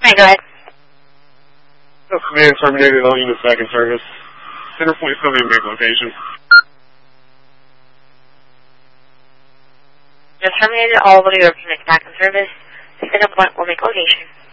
Alright, go ahead. This command terminated all units back in service. Center point still in make location. Just terminated all of your units back in service. Center point will make location.